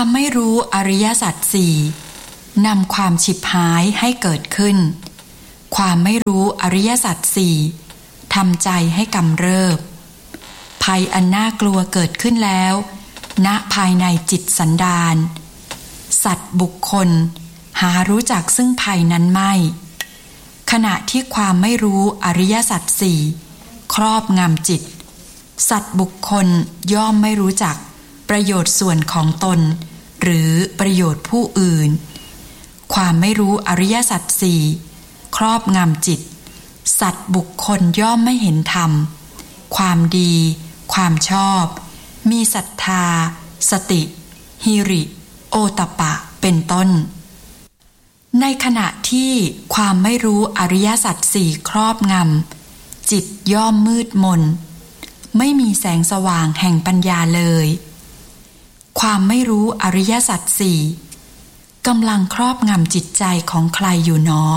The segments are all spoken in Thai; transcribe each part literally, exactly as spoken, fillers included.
ความไม่รู้อริยสัจสี่นำความฉิบหายให้เกิดขึ้นความไม่รู้อริยสัจสี่ทำใจให้กำเริบภัยอันน่ากลัวเกิดขึ้นแล้วณภายในจิตสันดานสัตว์บุคคลหารู้จักซึ่งภัยนั้นไม่ขณะที่ความไม่รู้อริยสัจสี่ครอบงำจิตสัตว์บุคคลย่อมไม่รู้จักประโยชน์ส่วนของตนหรือประโยชน์ผู้อื่นความไม่รู้อริยสัจสี่ครอบงำจิตสัตว์บุคคลย่อมไม่เห็นธรรมความดีความชอบมีศรัทธาสติหิริโอตตัปปะเป็นต้นในขณะที่ความไม่รู้อริยสัจสี่ครอบงำจิตย่อมมืดมนไม่มีแสงสว่างแห่งปัญญาเลยความไม่รู้อริยสัจสี่กำลังครอบงำจิตใจของใครอยู่หนอ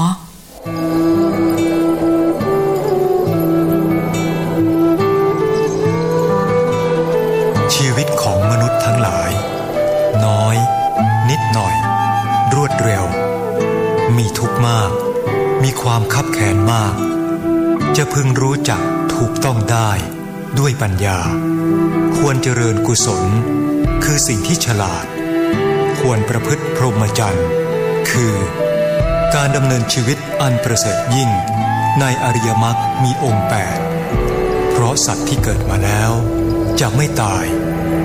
ชีวิตของมนุษย์ทั้งหลายน้อยนิดหน่อยรวดเร็วมีทุกข์มากมีความคับแค้นมากจะพึงรู้จักถูกต้องได้ด้วยปัญญาควรเจริญกุศลคือสิ่งที่ฉลาดควรประพฤติพรหมจรรย์คือการดำเนินชีวิตอันประเสริฐยิ่งในอริยมรรคมีองค์แปดเพราะสัตว์ที่เกิดมาแล้วจะไม่ตาย